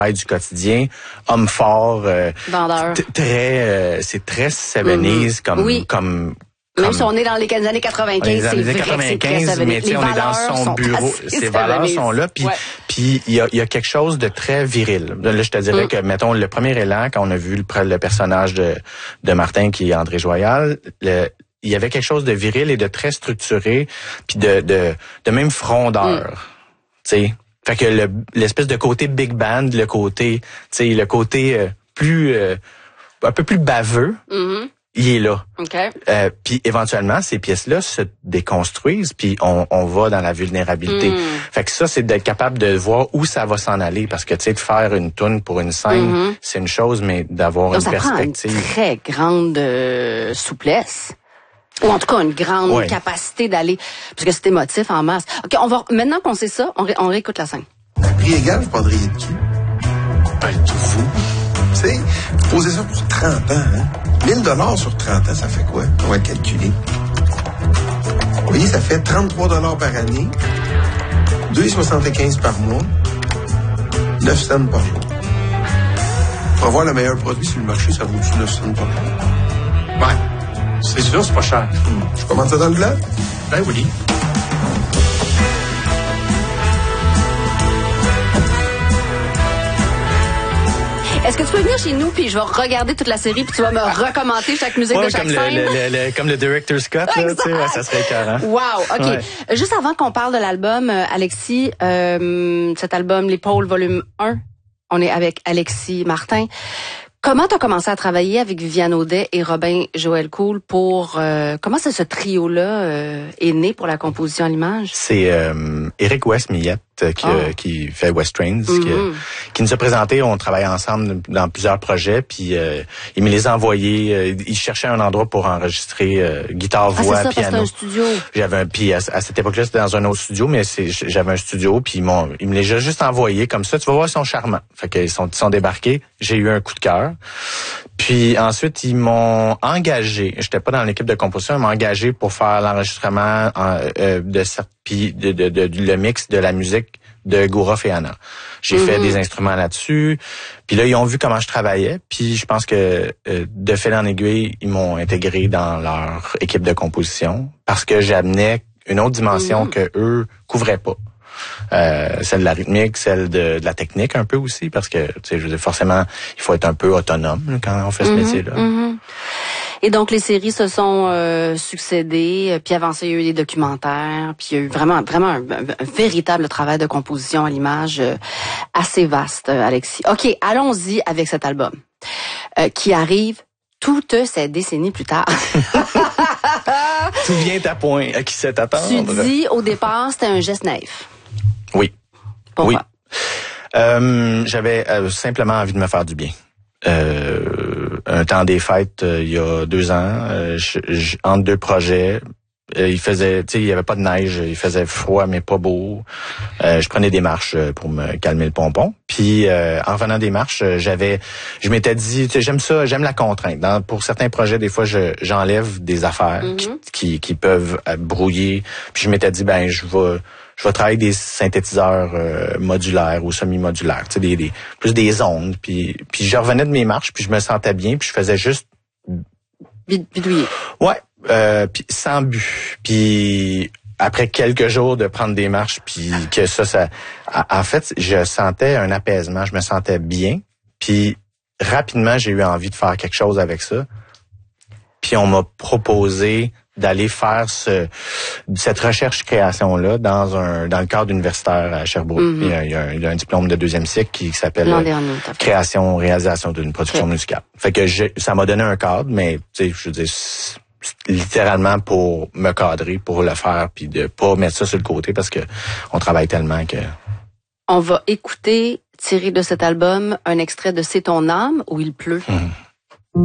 du quotidien, homme fort, vendeur. C'est très 70s comme même si on est dans les années 95, c'est vrai que c'est très 70s. Mais on est dans son bureau, ses valeurs sont là, puis il y a quelque chose de très viril. Là, je te dirais que, mettons, le premier élan, quand on a vu le personnage de Martin, qui est André Joyal, il y avait quelque chose de viril et de très structuré, puis de même frondeur, tu sais. Fait que l'espèce de côté big band, le côté plus un peu plus baveux, il est là. Okay. Puis éventuellement, ces pièces-là se déconstruisent, puis on va dans la vulnérabilité. Fait que ça, c'est d'être capable de voir où ça va s'en aller, parce que tu sais, de faire une toune pour une scène, c'est une chose, mais d'avoir une perspective. Ça prend une très grande souplesse. Ou en tout cas, une grande capacité d'aller, parce que c'est émotif en masse. OK, maintenant qu'on sait ça, on réécoute la scène. À prix égal, vous prendriez dessus. Ben, tout fou. Tu sais, posez ça pour 30 ans, hein. 1000$ sur 30 ans, ça fait quoi? On va calculer. Vous voyez, ça fait 33$ par année, 2,75 par mois, 9 cents par jour. Pour avoir le meilleur produit sur le marché, ça vaut-tu 9 cents par jour? Ouais. C'est sûr, c'est pas cher. Je commande ça dans le blanc? Ben oui. Est-ce que tu peux venir chez nous puis je vais regarder toute la série puis tu vas me recommenter chaque musique de chaque scène? Comme le director's cut, là, tu sais, ça serait écœurant. Wow, OK. Ouais. Juste avant qu'on parle de l'album, Alexis, cet album L'épaule volume 1, on est avec Alexis Martin. Comment tu as commencé à travailler avec Viviane Audet et Robin Joël Cool pour... comment ce trio-là est né pour la composition à l'image? C'est Éric West-Millette qui fait West Trains, qui nous a présenté. On travaillait ensemble dans plusieurs projets, puis il me les a envoyés. Il cherchait un endroit pour enregistrer guitare, voix, c'est ça, piano. Parce que c'est un studio. Puis à cette époque-là, c'était dans un autre studio, mais j'avais un studio, puis il me les a juste envoyés comme ça. Tu vas voir, ils sont charmants. Fait qu'ils sont débarqués. J'ai eu un coup de cœur. Puis ensuite, ils m'ont engagé. J'étais pas dans l'équipe de composition, ils m'ont engagé pour faire l'enregistrement le mix de la musique de Gourof et Anna. J'ai fait des instruments là-dessus. Puis là, ils ont vu comment je travaillais. Puis je pense que de fil en aiguille, ils m'ont intégré dans leur équipe de composition parce que j'amenais une autre dimension que eux couvraient pas. Celle de la rythmique, celle de la technique un peu aussi, parce que tu sais, je veux dire, forcément, il faut être un peu autonome là, quand on fait ce métier-là. Et donc les séries se sont succédées, puis avant ça il y a eu des documentaires, puis il y a eu vraiment un véritable travail de composition à l'image assez vaste, Alexis. OK, allons-y avec cet album qui arrive toute cette décennie plus tard. Tout vient à point à qui sait attendre. Tu dis au départ c'était un geste naïf. Oui. Pourquoi? Oui. J'avais simplement envie de me faire du bien. Un temps des fêtes, il y a 2 ans, entre 2 projets, il y avait pas de neige, il faisait froid mais pas beau. Je prenais des marches pour me calmer le pompon. Puis en revenant des marches, je m'étais dit, tu sais, j'aime la contrainte. Pour certains projets, des fois, j'enlève des affaires qui peuvent brouiller. Puis je m'étais dit, ben je vais travailler des synthétiseurs modulaires ou semi-modulaires, tu sais, plus des ondes. Puis je revenais de mes marches, puis je me sentais bien, puis je faisais juste bidouiller. Ouais, puis sans but. Puis après quelques jours de prendre des marches, puis que ça, en fait, je sentais un apaisement, je me sentais bien. Puis rapidement, j'ai eu envie de faire quelque chose avec ça. Puis on m'a proposé d'aller faire cette recherche-création-là dans le cadre universitaire à Sherbrooke. Il y a un diplôme de 2e cycle qui s'appelle Création-réalisation d'une production musicale. Fait que ça m'a donné un cadre, mais tu sais, je veux dire, littéralement pour me cadrer, pour le faire, puis de pas mettre ça sur le côté parce que on travaille tellement que... On va écouter, tiré de cet album, un extrait de C'est ton âme où il pleut.